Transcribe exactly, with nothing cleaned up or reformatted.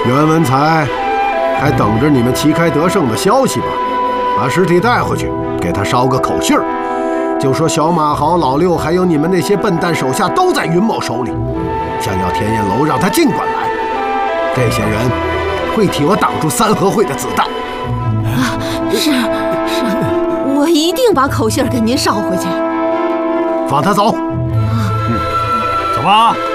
袁文才还等着你们旗开得胜的消息吧？把尸体带回去，给他捎个口信儿，就说小马豪、老六还有你们那些笨蛋手下都在云某手里，想要天焰楼让他尽管来。这些人会替我挡住三合会的子弹。 啊，是是，我一定把口信给您捎回去。 放他走。 啊， 嗯，走吧。